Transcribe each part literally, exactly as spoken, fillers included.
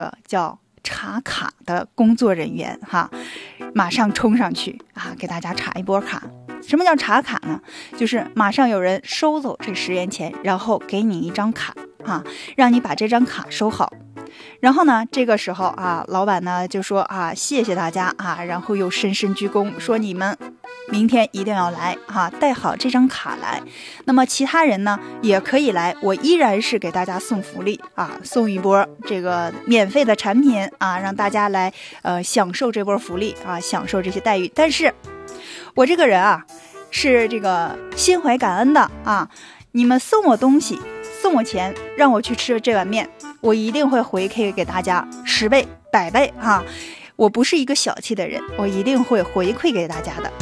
呃叫查卡的工作人员哈，马上冲上去啊，给大家查一波卡。什么叫查卡呢？就是马上有人收走这十元钱，然后给你一张卡啊，让你把这张卡收好。然后呢，这个时候啊，老板呢就说啊，谢谢大家啊，然后又深深鞠躬，说你们明天一定要来啊，带好这张卡来。那么其他人呢也可以来，我依然是给大家送福利啊，送一波这个免费的产品啊，让大家来呃享受这波福利啊，享受这些待遇。但是我这个人啊，是这个心怀感恩的啊，你们送我东西，送我钱，让我去吃这碗面，我一定会回馈给大家十倍、百倍啊！我不是一个小气的人，我一定会回馈给大家的。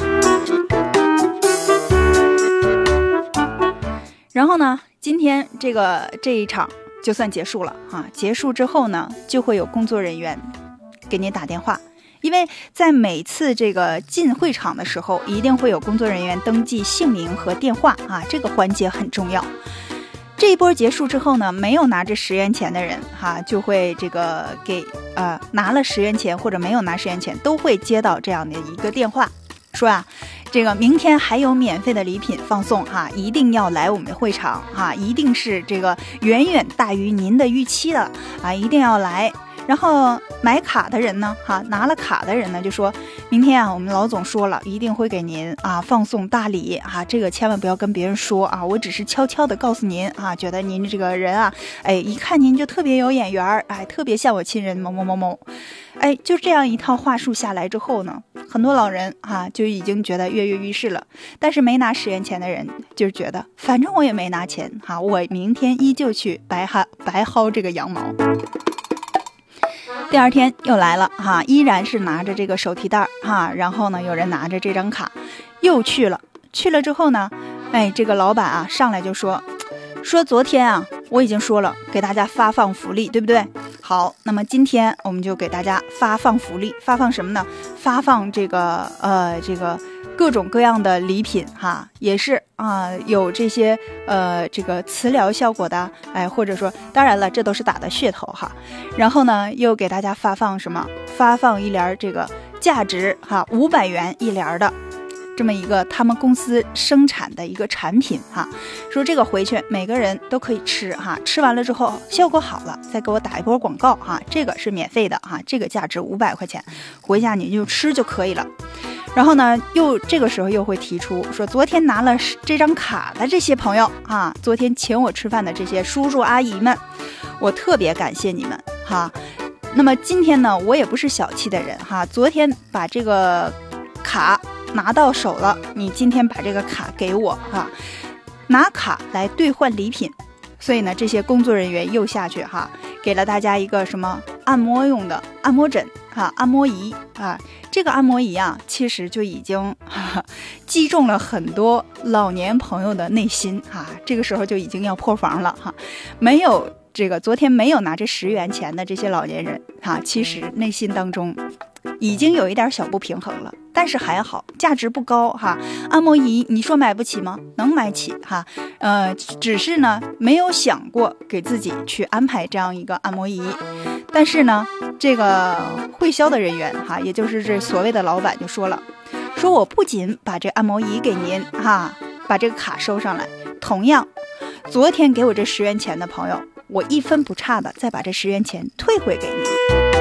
然后呢，今天这个这一场就算结束了啊！结束之后呢，就会有工作人员给你打电话。因为在每次这个进会场的时候，一定会有工作人员登记姓名和电话啊，这个环节很重要。这一波结束之后呢，没有拿着十元钱的人哈，就会这个给呃拿了十元钱或者没有拿十元钱，都会接到这样的一个电话，说啊，这个明天还有免费的礼品放送哈，一定要来我们的会场哈，一定是这个远远大于您的预期的啊，一定要来。然后买卡的人呢，哈，拿了卡的人呢，就说明天啊，我们老总说了，一定会给您啊放送大礼啊，这个千万不要跟别人说啊，我只是悄悄的告诉您啊，觉得您这个人啊，哎，一看您就特别有眼缘，哎，特别像我亲人某某某某，哎，就这样一套话术下来之后呢，很多老人啊就已经觉得跃跃欲试了，但是没拿十元钱的人就觉得，反正我也没拿钱哈，我明天依旧去白薅白薅这个羊毛。第二天又来了哈，依然是拿着这个手提袋哈，然后呢，有人拿着这张卡又去了。去了之后呢，哎，这个老板啊上来就说，说昨天啊我已经说了，给大家发放福利，对不对？好，那么今天我们就给大家发放福利，发放什么呢？发放这个呃这个各种各样的礼品哈，也是啊、呃，有这些呃这个磁疗效果的，哎，或者说当然了，这都是打的噱头哈。然后呢，又给大家发放什么？发放一联这个价值哈五百元一联的。这么一个他们公司生产的一个产品哈，说这个回去每个人都可以吃哈，吃完了之后效果好了，再给我打一波广告哈，这个是免费的哈，这个价值五百块钱，回家你就吃就可以了。然后呢，又这个时候又会提出说，昨天拿了这张卡的这些朋友啊，昨天请我吃饭的这些叔叔阿姨们，我特别感谢你们哈。那么今天呢，我也不是小气的人哈，昨天把这个卡拿到手了，你今天把这个卡给我哈，拿卡来兑换礼品。所以呢，这些工作人员又下去哈，给了大家一个什么按摩用的按摩枕哈，按摩仪啊。这个按摩仪啊，其实就已经哈击中了很多老年朋友的内心哈。这个时候就已经要破防了哈，没有这个昨天没有拿着十元钱的这些老年人哈，其实内心当中已经有一点小不平衡了，但是还好，价值不高哈。按摩仪你说买不起吗？能买起哈。呃，只是呢没有想过给自己去安排这样一个按摩仪。但是呢，这个会销的人员哈，也就是这所谓的老板就说了，说我不仅把这按摩仪给您哈，把这个卡收上来，同样，昨天给我这十元钱的朋友，我一分不差的再把这十元钱退回给你。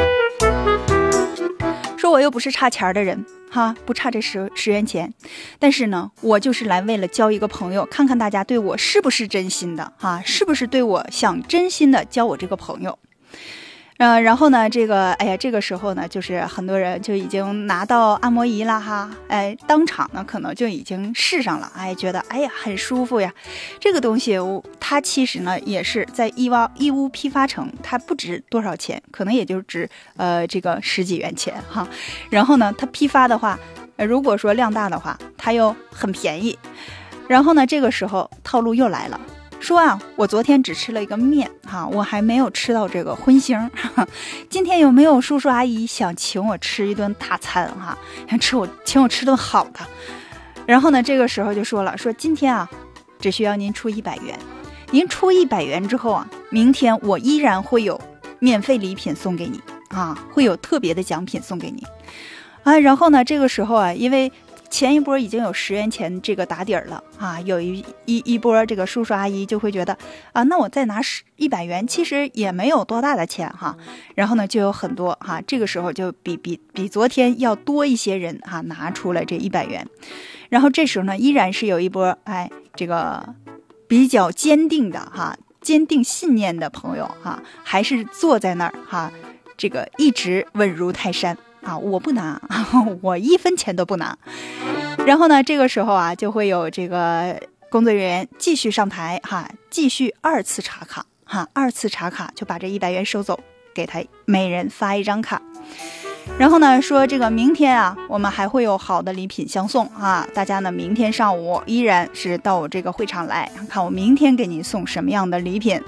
说我又不是差钱的人哈，不差这十十元钱，但是呢，我就是来为了交一个朋友，看看大家对我是不是真心的哈，是不是对我想真心的交我这个朋友。呃，然后呢，这个，哎呀，这个时候呢，就是很多人就已经拿到按摩仪了哈，哎，当场呢可能就已经试上了，哎，觉得哎呀很舒服呀。这个东西它其实呢也是在义乌义乌批发城，它不值多少钱，可能也就值呃这个十几元钱哈。然后呢，它批发的话，呃，如果说量大的话，它又很便宜。然后呢，这个时候套路又来了。说啊，我昨天只吃了一个面哈，我还没有吃到这个荤腥。今天有没有叔叔阿姨想请我吃一顿大餐哈？想吃我请我吃顿好的。然后呢，这个时候就说了，说今天啊，只需要您出一百元，您出一百元之后啊，明天我依然会有免费礼品送给你啊，会有特别的奖品送给你啊。然后呢，这个时候啊，因为前一波已经有十元钱这个打底儿了啊，有一一一波这个叔叔阿姨就会觉得啊，那我再拿十一百元，其实也没有多大的钱哈。然后呢，就有很多哈，这个时候就比比比昨天要多一些人哈，拿出了这一百元。然后这时候呢，依然是有一波哎，这个比较坚定的哈，坚定信念的朋友哈，还是坐在那儿哈，这个一直稳如泰山。啊，我不拿，我一分钱都不拿。然后呢，这个时候啊，就会有这个工作人员继续上台哈，继续二次查卡哈，二次查卡就把这一百元收走，给他每人发一张卡。然后呢，说这个明天啊，我们还会有好的礼品相送啊，大家呢明天上午依然是到我这个会场来看，我明天给您送什么样的礼品。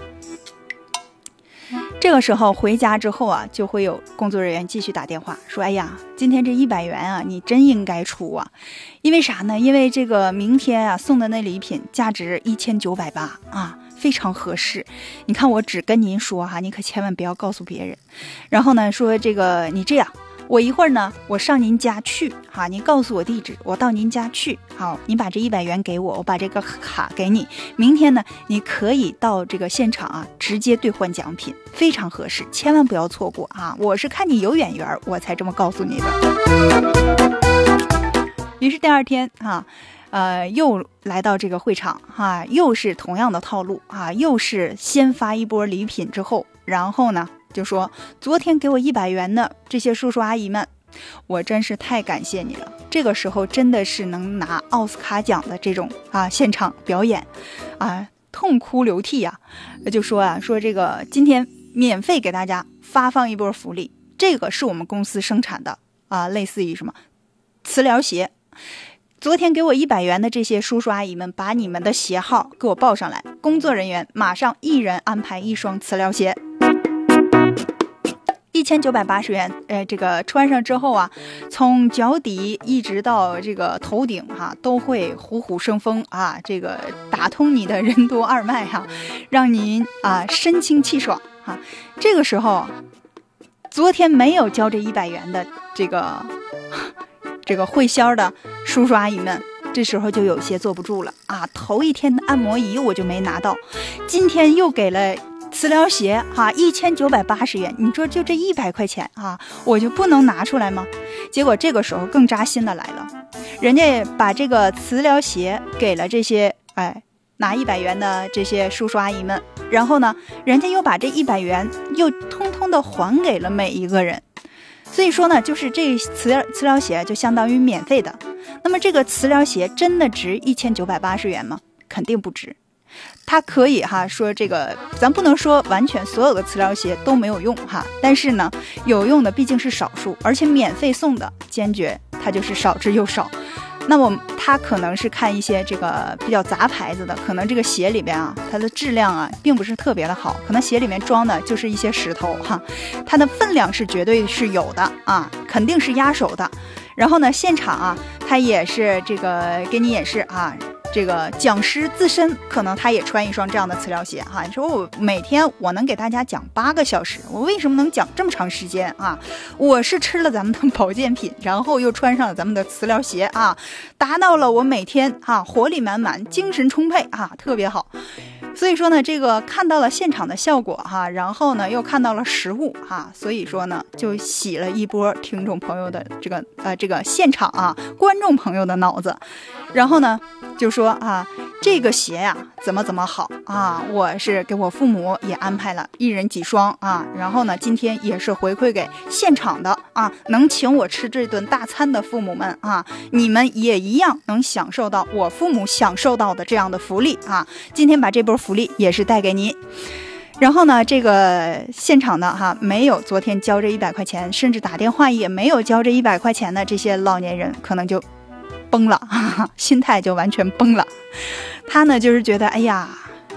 这个时候回家之后啊，就会有工作人员继续打电话说，哎呀，今天这一百元啊，你真应该出啊。因为啥呢？因为这个明天啊送的那礼品价值一千九百八啊，非常合适。你看我只跟您说哈、啊，你可千万不要告诉别人。然后呢，说这个你这样，我一会儿呢，我上您家去哈，您告诉我地址，我到您家去。好，你把这一百元给我，我把这个卡给你。明天呢，你可以到这个现场啊，直接兑换奖品，非常合适，千万不要错过啊！我是看你有眼缘，我才这么告诉你的。于是第二天啊，呃，又来到这个会场哈、啊，又是同样的套路啊，又是先发一波礼品之后，然后呢，就说昨天给我一百元的这些叔叔阿姨们，我真是太感谢你了。这个时候真的是能拿奥斯卡奖的这种啊现场表演啊，痛哭流涕啊，就说啊说这个今天免费给大家发放一波福利，这个是我们公司生产的啊，类似于什么磁疗鞋。昨天给我一百元的这些叔叔阿姨们，把你们的鞋号给我报上来，工作人员马上一人安排一双磁疗鞋。一千九百八十元，呃，这个穿上之后啊，从脚底一直到这个头顶哈、啊，都会虎虎生风啊，这个打通你的任督二脉哈、啊，让您啊神清气爽哈、啊。这个时候，昨天没有交这一百元的这个这个会销的叔叔阿姨们，这时候就有些坐不住了啊！头一天的按摩仪我就没拿到，今天又给了磁疗鞋哈，一千九百八十元，你说就这一百块钱啊，我就不能拿出来吗？结果这个时候更扎心的来了，人家把这个磁疗鞋给了这些哎拿一百元的这些叔叔阿姨们，然后呢，人家又把这一百元又通通的还给了每一个人。所以说呢，就是这磁磁疗鞋就相当于免费的。那么这个磁疗鞋真的值一千九百八十元吗？肯定不值。它可以哈说这个，咱不能说完全所有的磁疗鞋都没有用哈，但是呢，有用的毕竟是少数，而且免费送的，坚决它就是少之又少。那么它可能是看一些这个比较杂牌子的，可能这个鞋里边啊，它的质量啊并不是特别的好，可能鞋里面装的就是一些石头哈，它的分量是绝对是有的啊，肯定是压手的。然后呢，现场啊，它也是这个给你演示啊。这个讲师自身可能他也穿一双这样的磁疗鞋哈，你说我每天我能给大家讲八个小时，我为什么能讲这么长时间啊？我是吃了咱们的保健品，然后又穿上了咱们的磁疗鞋啊，达到了我每天啊活力满满、精神充沛啊，特别好。所以说呢，这个看到了现场的效果哈，然后呢又看到了实物哈，所以说呢就洗了一波听众朋友的这个呃这个现场啊观众朋友的脑子，然后呢就说啊这个鞋呀、啊、怎么怎么好啊，我是给我父母也安排了一人几双啊，然后呢今天也是回馈给现场的啊能请我吃这顿大餐的父母们啊，你们也一样能享受到我父母享受到的这样的福利啊，今天把这波福利也是带给你。然后呢，这个现场的哈，没有昨天交这一百块钱，甚至打电话也没有交这一百块钱的这些老年人，可能就崩了，哈哈，心态就完全崩了。他呢，就是觉得，哎呀，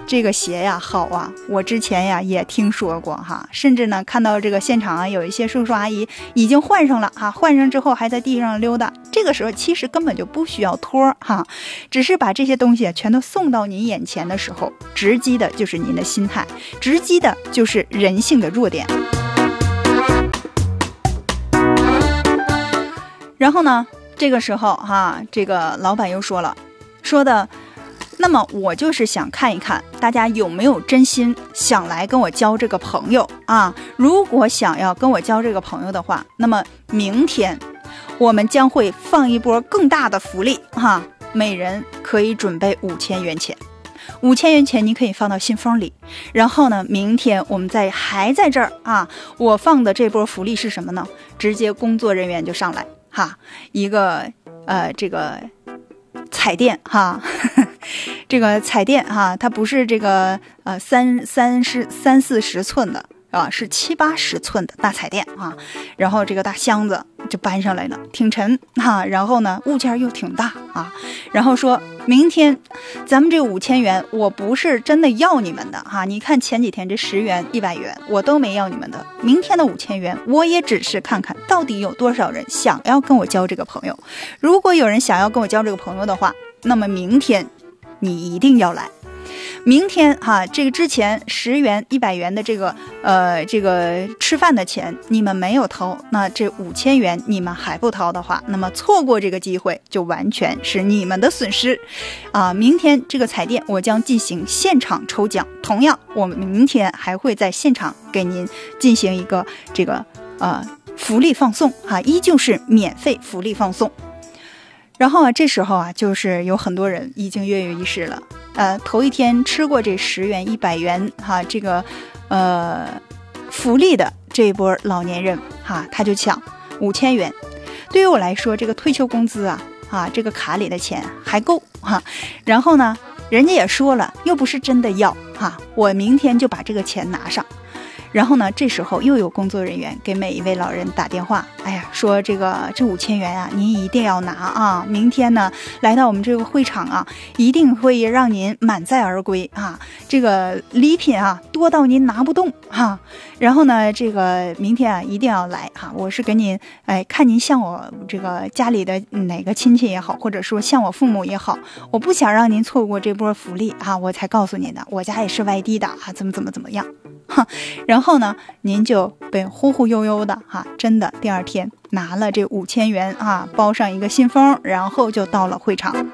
这个鞋呀好啊，我之前呀也听说过哈，甚至呢看到这个现场啊有一些叔叔阿姨已经换上了哈，换上之后还在地上溜达，这个时候其实根本就不需要托哈，只是把这些东西全都送到您眼前的时候，直击的就是您的心态，直击的就是人性的弱点。然后呢这个时候哈，这个老板又说了，说的那么我就是想看一看大家有没有真心想来跟我交这个朋友啊，如果想要跟我交这个朋友的话，那么明天我们将会放一波更大的福利哈，每人可以准备五千元钱，五千元钱你可以放到信封里，然后呢明天我们再还在这儿啊，我放的这波福利是什么呢？直接工作人员就上来哈，一个呃这个彩电哈，呵呵这个彩电哈，它不是这个呃三三十三四十寸的啊，是七八十寸的大彩电啊，然后这个大箱子就搬上来了，挺沉哈，然后呢物件又挺大啊，然后说明天咱们这五千元我不是真的要你们的哈，你看前几天这十元一百元我都没要你们的，明天的五千元我也只是看看到底有多少人想要跟我交这个朋友，如果有人想要跟我交这个朋友的话，那么明天你一定要来。明天哈，这个之前十元一百元的这个呃这个吃饭的钱你们没有掏，那这五千元你们还不掏的话，那么错过这个机会就完全是你们的损失啊！明天这个彩电我将进行现场抽奖，同样我们明天还会在现场给您进行一个这个呃福利放送啊，依旧是免费福利放送。然后啊，这时候啊，就是有很多人已经跃跃欲试了。呃，头一天吃过这十元、一百元哈、啊，这个呃福利的这一波老年人哈、啊，他就抢五千元。对于我来说，这个退休工资啊啊，这个卡里的钱还够哈、啊。然后呢，人家也说了，又不是真的要哈、啊，我明天就把这个钱拿上。然后呢，这时候又有工作人员给每一位老人打电话，哎呀，说这个这五千元啊，您一定要拿啊！明天呢，来到我们这个会场啊，一定会让您满载而归啊！这个礼品啊，多到您拿不动哈、啊。然后呢，这个明天啊，一定要来哈、啊！我是给您，哎，看您像我这个家里的哪个亲戚也好，或者说像我父母也好，我不想让您错过这波福利啊，我才告诉您的。我家也是外地的啊，怎么怎么怎么样。哈，然后呢，您就被忽忽悠悠的哈，真的第二天拿了这五千元啊，包上一个信封，然后就到了会场。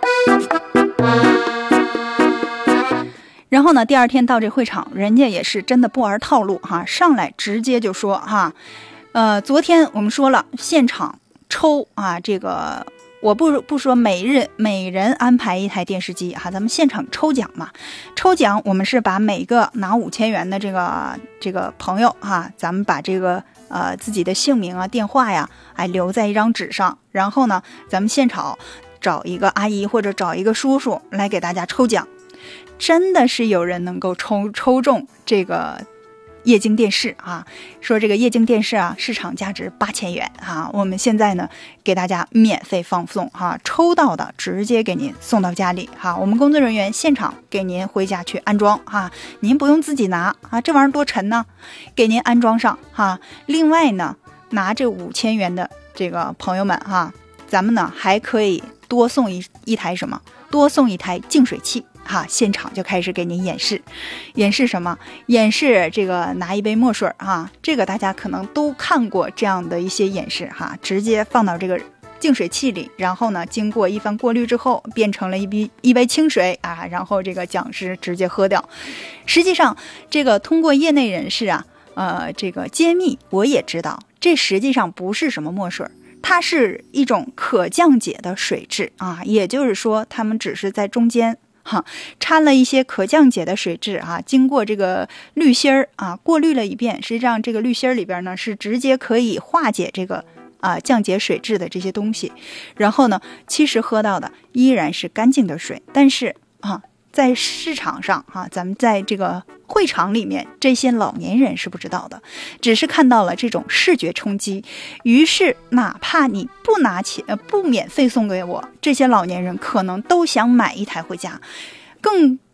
然后呢，第二天到这会场，人家也是真的不玩套路哈，上来直接就说哈，呃，昨天我们说了，现场抽啊，这个。我不不说每日每人安排一台电视机哈，咱们现场抽奖嘛，抽奖我们是把每个拿五千元的这个这个朋友哈，咱们把这个呃自己的姓名啊、电话呀，哎留在一张纸上，然后呢，咱们现场找一个阿姨或者找一个叔叔来给大家抽奖，真的是有人能够抽抽中这个。液晶电视啊，说这个液晶电视啊，市场价值八千元啊，我们现在呢给大家免费放送哈、啊，抽到的直接给您送到家里哈、啊，我们工作人员现场给您回家去安装哈、啊，您不用自己拿啊，这玩意儿多沉呢，给您安装上哈、啊。另外呢，拿这五千元的这个朋友们哈、啊，咱们呢还可以多送一一台什么？多送一台净水器。哈，现场就开始给您演示，演示什么？演示这个拿一杯墨水哈，这个大家可能都看过这样的一些演示哈，直接放到这个净水器里，然后呢，经过一番过滤之后，变成了一杯一杯清水啊，然后这个讲师直接喝掉。实际上，这个通过业内人士啊，呃，这个揭秘，我也知道，这实际上不是什么墨水。它是一种可降解的水质啊，也就是说，他们只是在中间。哈，掺了一些可降解的水质啊，经过这个滤芯儿啊过滤了一遍，实际上这个滤芯儿里边呢是直接可以化解这个啊降解水质的这些东西，然后呢，其实喝到的依然是干净的水，但是啊，在市场上哈、啊，咱们在这个会场里面，这些老年人是不知道的，只是看到了这种视觉冲击，于是哪怕你不拿钱、呃、不免费送给我，这些老年人可能都想买一台回家，更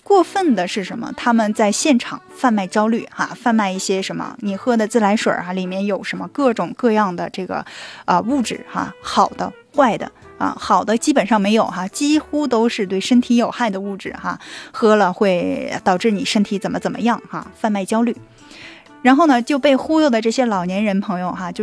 过分的是什么？他们在现场贩卖焦虑哈、啊，贩卖一些什么？你喝的自来水啊，里面有什么各种各样的这个啊、呃、物质哈、啊，好的、坏的啊，好的基本上没有哈，几乎都是对身体有害的物质哈，喝了会导致你身体怎么怎么样哈，贩卖焦虑。然后呢，就被忽悠的这些老年人朋友哈，就